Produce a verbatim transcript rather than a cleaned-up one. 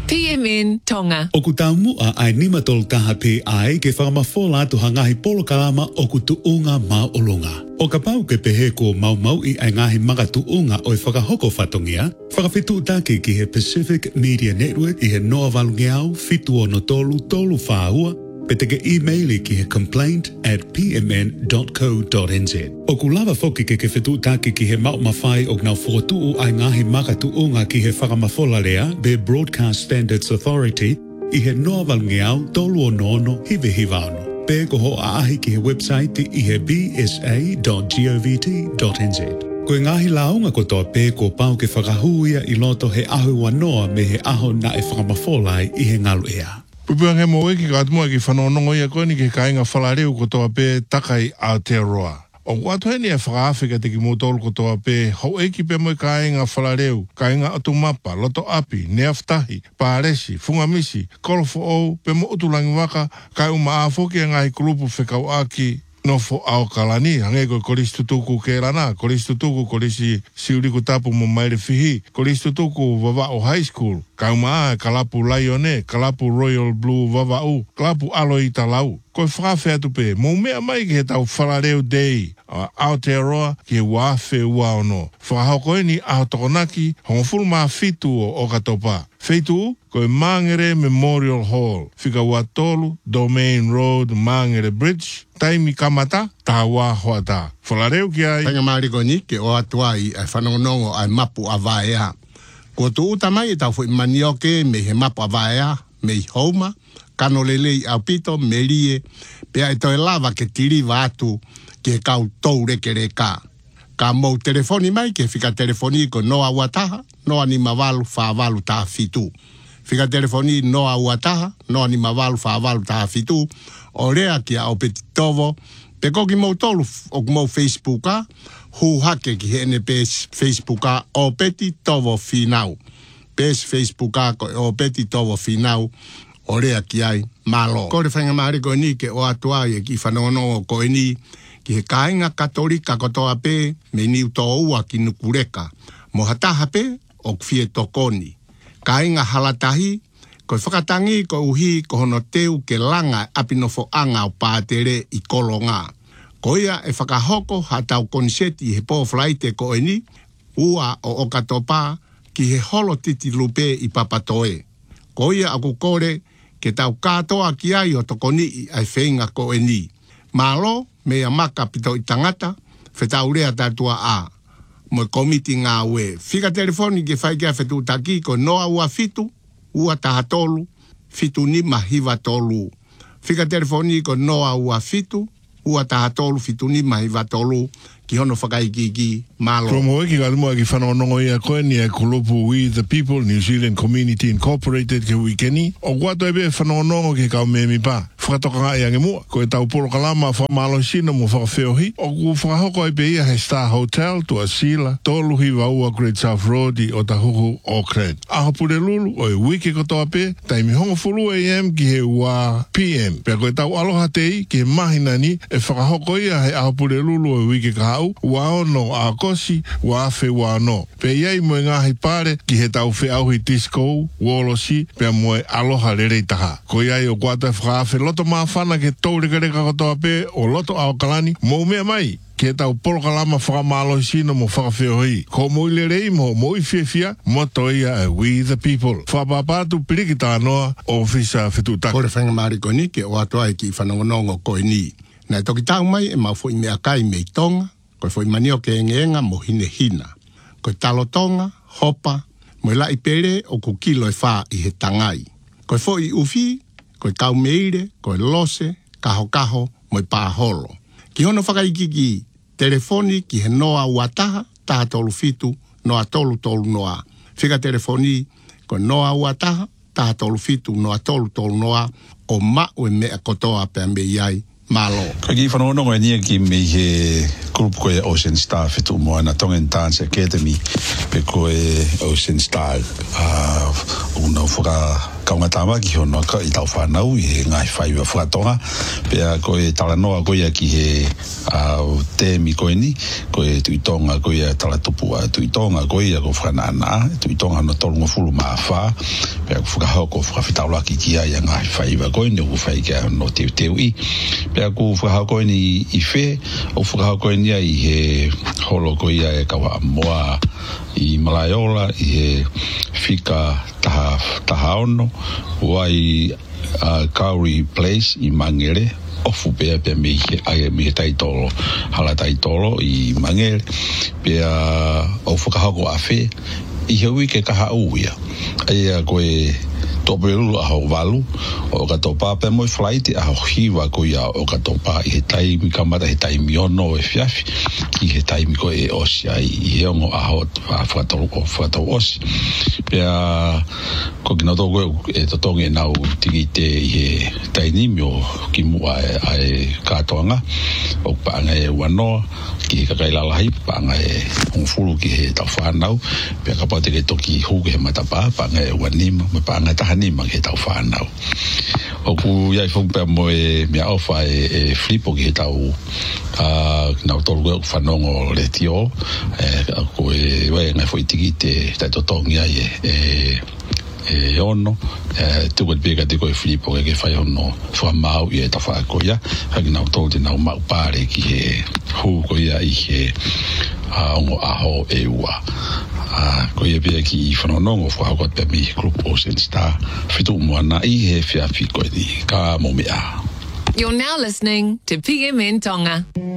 P M N Tonga. O ku taumu a ai nima tolu taha pe ai ke whakamafola atu hangahi polo kalama o ku tuunga mau olunga. O ka pau ke pehe ko mau mau i ai ngahi manga tuunga o i whakahoko whatongia, whakawhitu take ki he Pacific Media Network i he noa valungeau fitu o no tolu tolu whaahua, pe te ke e-maili ki he complaint at p m n dot co dot n z. O ku lava foki ke ke whitu take ki he mau mawhai o ngau whotu ai ngahi maka tuunga ki he whakamafola lea be Broadcast Standards Authority i he noa valungeau tolu o nono hive hivano. Pe ko ho a ahi ki he website i he b s a dot govt dot n z. Ko ngahi launga ko toa pe ko pau ke whakahuia i loto he ahu wanoa me he aho na e whakamafolai i he ngalu ea. Pupuang he moe ki katumua ki whanonongo ia koe ni ke kainga whalareu ko toa pe takai Aotearoa. O watu heni e whakaawhika te ki motolu ko toa pe hau eki pe moe kainga whalareu, kainga atu mapa, loto api, neaftahi, pāresi, fungamisi, kolofo ou, pe mo utulangi waka, kai uma aafoki a ngai kulupu whekau aki, nofo ao kalani, hange ko kolisi tutuku ke rana, kolisi tutuku kolisi siuriku tapu mo maire fihi, kolisi tutuku vava o high school, kauma a kalapu Laione, kalapu Royal Blue vava u, kalapu Aloi Talau. Koe whakawhi atu pe, mō mea mai ki he tau whalareo dei, a Aotearoa ki he wāwhe ua ono. Whakahoko ni aho tokonaki, hongofuru maa fitu o o katopa. Feitu, koe Mangere Memorial Hall, whika ua tolu, Domain Road, Mangere Bridge, taimi kamata, tā wā hoata. Whalareo ki ai. Tanga mariko ni ke o atua i ai whanongonongo ai mapu a vaea. Ko tu uta mai e tau fui manioke me he mapu a vaea, me i hauma, kano lele i au pito, me rie, pe ai toi lava ke tiri watu ke kau tau reke reka. Ka mou telefoni mai ke whika telefoni ko noa wataha, noa ni mawalu whawalu taha fitu. Whika telefoni noa wataha, noa ni mawalu whawalu taha fitu, o rea ki a o peti tovo, pe koki mou tolu o mou Facebooka, hu hake ki he ene pes Facebooka o peti tovo finau. Pes Facebooka ko o peti tovo finau, o rea ki ai malo. Kore whainga maare ko ni ke o atua e ki whanongonongo ko ni ki he kainga katolika kotoa pe me niu tō ua ki nukureka. Mo hataha pe o kwhie tokoni. Kainga halatahi ko whakatangi ko uhi ko hono teu ke langa apinofo anga o pātere i kolonga. Ko ia e whakahoko hatau konseti he pō flaite ko ni ua o okatopa ki he holo titi lupe i papatoe. Ko ia aku kore ke tau katoa ki ai o tokoni i ai whenga ko e ni. Malo, mea maka pito i tangata, whetau rea tātua a. Mo komiti ngā ue. Whika telefoni ke whaikia whetu taki ko noa ua fitu, ua taha tolu, fitu ni mahiva tolu. Whika telefoni ko noa ua fitu, ua taha tolu, fitu ni mahiva tolu, ki hono whakaikiki malo. From Oeki Galimoa ki whanonongo ia koe ni e kulupu We the People, New Zealand Community Incorporated ke wikeni. O wato ebe whanonongo ki kau memi pa. Whakatoka ngai ange mua. Ko e tau polo kalama whamalo sino mo whakawheohi. O ku whakahoko ebe ia he Star Hotel to Asila. Toluhi waua Great South Road i o tahuhu Auckland. Aho pure lulu o e wiki kotoa pe. Taimi hongo fulu A M ki he ua P M. Pea ko e tau aloha tei ki he mahinani e whakahoko ia he aho pure lulu o e wiki kaha wa ono a kosi wa fe wa no pe yai mo ngahi pare ki he tau fe au hi disco wolosi pe mo aloha rere taha ko yai o kwata fra fe loto ma fana ke tore kare ka to pe o loto au kalani mo me mai ke tau polo kalama fra malo sino mo fra fe hoi ko mo le rei mo mo i fe fia mo toia We the People fa papa tu pirikita no ofisa fetu ta ko re fanga mari ko ni ke o atoa ki whanongonongo ko ni na toki tau mai e ma fo i me akai me tonga. Koe foi manio ke engenga mo hine hina. Koe talotonga, hopa, mo la ipere o ku kilo e wha i he tangai. Koe foi ufi, koe kau meire, koe lose, kaho kaho, mo i pāholo. Ki hono whakaikiki, telefoni ki he noa uataha, taha tolu fitu, noa tolu tolu noa. Whika telefoni, koe noa uataha, taha tolu fitu, noa tolu tolu noa, o ma ue mea kotoa pe me iai. Malo. Ka ki whanonongo e nia ki me he grupu koe Ocean Star fitu moa na Tongan Dance Academy pe koe Ocean Star uh, unau whaka kaunga tama ki hono ka i tau whanau i he ngai whai wa whatonga pia koe talanoa koe ki he au temi koe ni koe tuitonga koe tala tupua tuitonga koe a ko whanana tuitonga no tolunga fulu maa wha pia ko whakahau ko whakawhitaula ki kia i ngai whai wa koe ni o whai kia no teu teu i pia ko whakahau koe ni i whe o whakahau koe ni i he holo koe e kawa moa i Malaiola i he whika taha, taha ono wai uh, Kauri Place i Mangere ofu pea pea me he ai me he taitolo hala taitolo i Mangere pea o whakahako a whe i he wike kaha uia ai a koe topelu a ho valu o ka topa pe mo flight a ho hiwa ko ia o ka topa i he taimi kamata he taimi ono e fiafi i he taimi ko e osi ai i he ongo a ho a whakatoro o whakatoro osi pea ko kina toko e totonge nau tiki te i he tainimi o ki mua e, e katoanga o paanga e wanoa ki he kakailalahai paanga e hongfuru ki he tau whanau pea kapate ke toki huke he matapa paanga e wanima me paanga taha ni ma ke tau whanau. O ku iai whungpea mo e mea awha e, e flipo ki he tau uh, nau tolu koe whanongo le tio e ko e wai ngai fwoi tiki te tai totongi ai e, e e ono e tu koe peka te koe flipo ke ke whai ono whamau i e ta whakoia haki nau tolu te nau mau pare ki he hu koia i he uh, ongo aho e ua. Ah, ko ia pia ki whanonongo whakakot pe mi Group Ocean Star whitu moana i he whiawhi koe ni ka momea. You're now listening to P M N Tonga.